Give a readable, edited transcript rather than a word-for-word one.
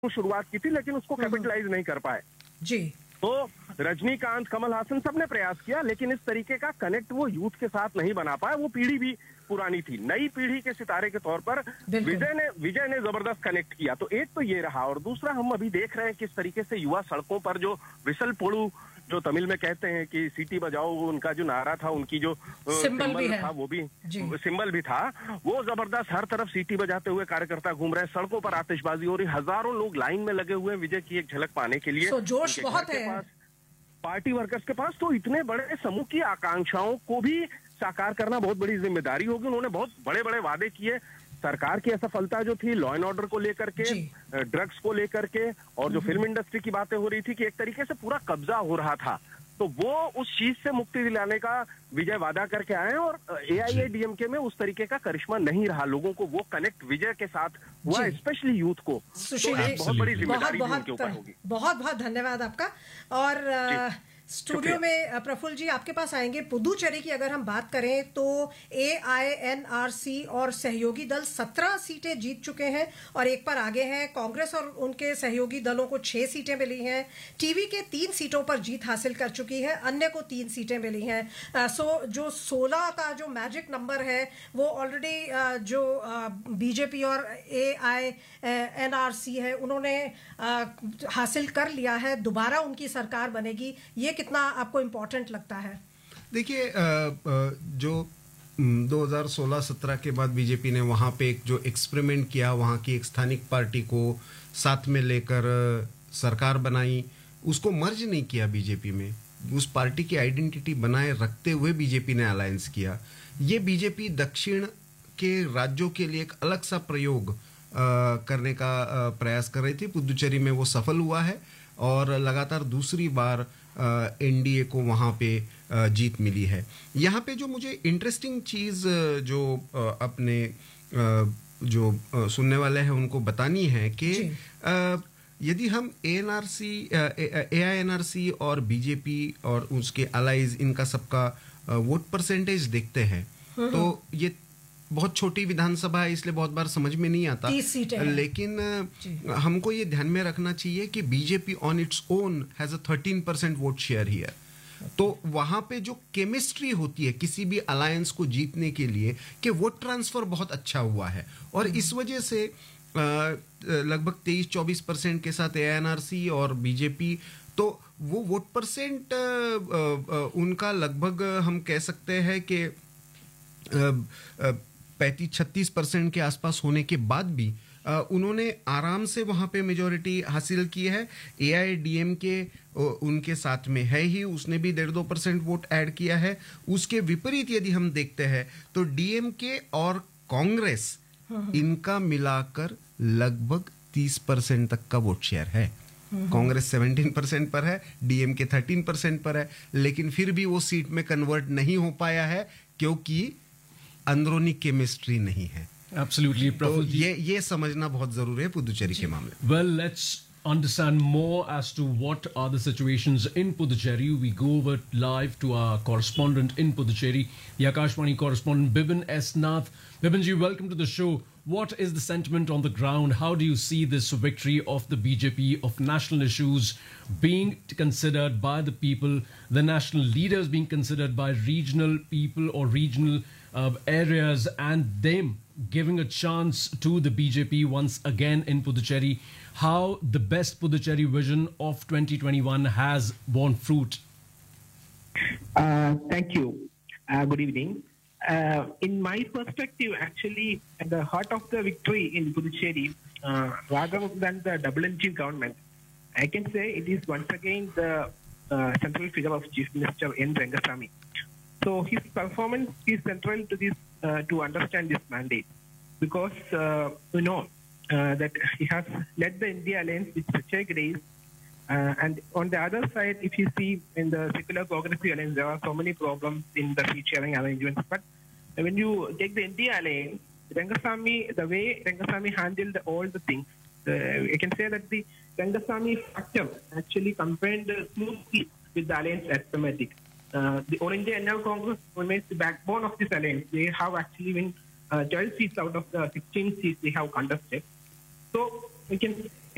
शुरुआत की थी, लेकिन उसको कैपिटलाइज नहीं कर पाए जी। तो रजनीकांत, कमल हासन सबने प्रयास किया, लेकिन इस तरीके का कनेक्ट वो यूथ के साथ नहीं बना पाया। वो पीढ़ी भी पुरानी थी, नई पीढ़ी के सितारे के तौर पर विजय ने जबरदस्त कनेक्ट किया। तो एक तो ये रहा, और दूसरा हम अभी देख रहे हैं किस तरीके से युवा सड़कों पर जो विसल पोड़ू, जो तमिल में कहते हैं कि सीटी बजाओ, उनका जो नारा था, उनकी जो सिंबल था, वो भी सिंबल भी था, वो जबरदस्त। हर तरफ सीटी बजाते हुए कार्यकर्ता घूम रहे, सड़कों पर आतिशबाजी हो रही, हजारों लोग लाइन में लगे हुए हैं विजय की एक झलक पाने के लिए। जोश बहुत है पार्टी वर्कर्स के पास। तो इतने बड़े समूह की आकांक्षाओं को भी साकार करना बहुत बड़ी जिम्मेदारी होगी। उन्होंने बहुत बड़े बड़े वादे किए। सरकार की असफलता जो थी लॉ एंड ऑर्डर को लेकर के, ड्रग्स को लेकर के, और जो फिल्म इंडस्ट्री की बातें हो रही थी कि एक तरीके से पूरा कब्जा हो रहा था, तो वो उस चीज से मुक्ति दिलाने का विजय वादा करके आए हैं। और एआईएडीएमके में उस तरीके का करिश्मा नहीं रहा, लोगों को वो कनेक्ट विजय के साथ हुआ, स्पेशली यूथ को। तो बहुत बड़ी जिम्मेदारी उनके ऊपर होगी। बहुत बहुत धन्यवाद आपका। और स्टूडियो में प्रफुल्ल जी आपके पास आएंगे। पुदुचेरी की अगर हम बात करें तो एआईएनआरसी और सहयोगी दल 17 सीटें जीत चुके हैं और एक पर आगे हैं। कांग्रेस और उनके सहयोगी दलों को 6 सीटें मिली हैं। टीवी के 3 सीटों पर जीत हासिल कर चुकी है, अन्य को 3 सीटें मिली हैं। सो जो 16 का जो मैजिक नंबर है वो ऑलरेडी जो बीजेपी और एआईएनआरसी है उन्होंने हासिल कर लिया है। दोबारा उनकी सरकार बनेगी, ये कितना आपको इम्पोर्टेंट लगता है? देखिए, जो 2016-17 के बाद बीजेपी ने वहाँ पे एक जो एक्सपेरिमेंट किया, वहाँ की एक स्थानिक पार्टी को साथ में लेकर सरकार बनाई, उसको मर्ज नहीं किया बीजेपी में, उस पार्टी की आइडेंटिटी बनाए रखते हुए बीजेपी ने अलायंस किया। ये बीजेपी दक्षिण के राज्यों के लिए एक अलग सा प्रयोग करने का प्रयास कर रही थी। पुदुचेरी में वो सफल हुआ है और लगातार दूसरी बार एनडीए को वहाँ पे जीत मिली है। यहाँ पे जो मुझे इंटरेस्टिंग चीज़ जो अपने जो सुनने वाले हैं उनको बतानी है कि यदि हम एआईएनआरसी और बीजेपी और उसके अलाइज, इनका सबका वोट परसेंटेज देखते हैं तो ये बहुत छोटी विधानसभा है, इसलिए बहुत बार समझ में नहीं आता। लेकिन हमको ये ध्यान में रखना चाहिए कि BJP on its own has a 13% vote share here. तो वहां पे जो केमिस्ट्री होती है किसी भी अलायंस को जीतने के लिए, कि वोट ट्रांसफर बहुत अच्छा हुआ है, और इस वजह से लगभग 23-24% के साथ एआईएनआरसी और बीजेपी, तो वो वोट परसेंट उनका लगभग हम कह सकते हैं कि 35-36% के आसपास होने के बाद भी उन्होंने आराम से वहां पे मेजोरिटी हासिल की है। एआईडीएमके उनके साथ में है ही, उसने भी 1.5-2% वोट ऐड किया है। उसके विपरीत यदि हम देखते हैं तो डीएमके और कांग्रेस, इनका मिलाकर लगभग 30% तक का वोट शेयर है। कांग्रेस 17% पर है, डीएमके 13% पर है, लेकिन फिर भी वो सीट में कन्वर्ट नहीं हो पाया है क्योंकि अंदरूनी केमिस्ट्री नहीं है। Absolutely, तो ये समझना बहुत जरूरी है पुदुचेरी के मामले। Well, let's understand more as to what are the situations in Puducherry. We go over live to our correspondent in Puducherry, the Akashvani correspondent Bibin S. Nath. Bibin ji, welcome to the show. What is the sentiment on the ground? How do you see this victory of the BJP, of national issues being considered by the people, the national leaders being considered by regional people or regional areas, and them giving a chance to the BJP once again in Puducherry? How the best Puducherry vision of 2021 has borne fruit? Thank you. Good evening. In my perspective, actually, at the heart of the victory in Puducherry, rather than the double engine government, I can say it is once again the central figure of Chief Minister N. Rangasamy. So his performance is central to this, to understand this mandate, because we know that he has led the India Alliance with such a grace. And on the other side, if you see in the Secular Progressive Alliance, there are so many problems in the seat sharing arrangements. But when you take the India Alliance, Rangasamy, the way Rangasamy handled all the things, I can say that the Rangasamy factor actually combined smoothly with the alliance arithmetic. The All India NL Congress remains the backbone of this alliance. They have actually won 12 seats out of the 16 seats they have contested. So we can